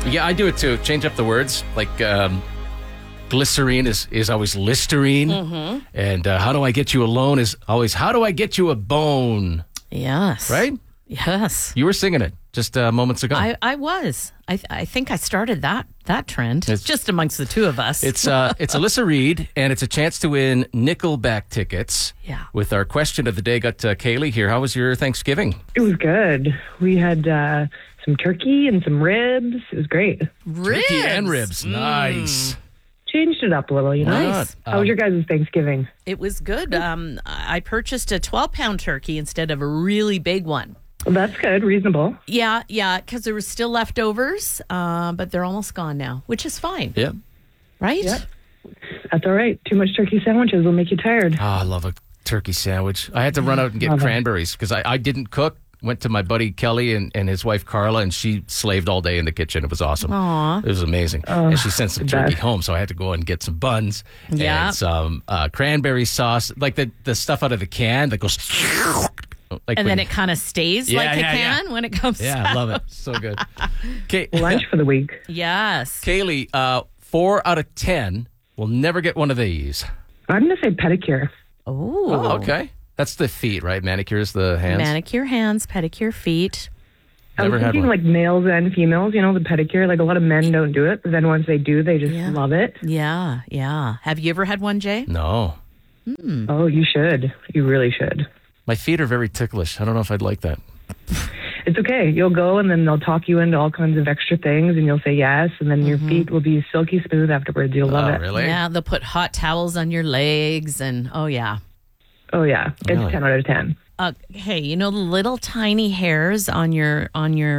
Yeah, I do it too. Change up the words. Like glycerine is always Listerine. Mm-hmm. And how do I get you alone is always how do I get you a bone? Yes. Right? Yes. You were singing it just moments ago. I was. I think I started that trend. It's just amongst the two of us. It's Alyssa Reed, and it's a chance to win Nickelback tickets. Yeah. With our question of the day, got Kaylee here. How was your Thanksgiving? It was good. We had some turkey and some ribs. It was great. Ribs. Turkey and ribs. Nice. Changed it up a little, Nice. How was your guys' Thanksgiving? It was good. I purchased a 12-pound turkey instead of a really big one. Well, that's good. Reasonable. Yeah, because there were still leftovers, but they're almost gone now, which is fine. Yeah. Right? Yep. That's all right. Too much turkey sandwiches will make you tired. Oh, I love a turkey sandwich. I had to run out and get cranberries because I didn't cook. Went to my buddy Kelly and his wife Carla, and she slaved all day in the kitchen. It was awesome. Aww. It was amazing. And she sent some turkey home, so I had to go and get some buns and some cranberry sauce, like the stuff out of the can that goes... Like and then it kind of stays like it can when it comes out. Yeah, I love it. So good. Lunch for the week. Yes. Kaylee, 4 out of 10 will never get one of these. I'm going to say pedicure. Oh, okay. That's the feet, right? Manicure is the hands? Manicure hands, pedicure feet. I was thinking like males and females, the pedicure. Like a lot of men don't do it, but then once they do, they just love it. Yeah, yeah. Have you ever had one, Jay? No. Oh, you should. You really should. My feet are very ticklish. I don't know if I'd like that. It's okay. You'll go and then they'll talk you into all kinds of extra things and you'll say yes. And then your feet will be silky smooth afterwards. You'll love it. Really? Yeah, they'll put hot towels on your legs and Oh, yeah. It's Really? 10 out of 10. Hey, the little tiny hairs on your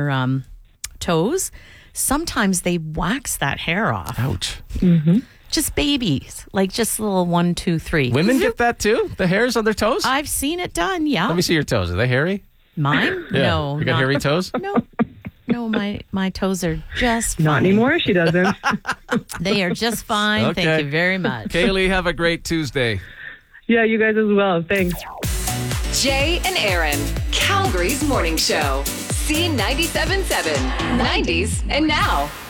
toes, sometimes they wax that hair off. Ouch. Just babies, like just little 1, 2, 3. Women get that too? The hairs on their toes? I've seen it done, yeah. Let me see your toes. Are they hairy? Mine? Yeah. No. You got hairy toes? No, my toes are just fine. Not anymore. She doesn't. They are just fine. Okay. Thank you very much. Kaylee, have a great Tuesday. Yeah, you guys as well. Thanks. Jay and Aaron, Calgary's morning show. C97.7, 90s and now.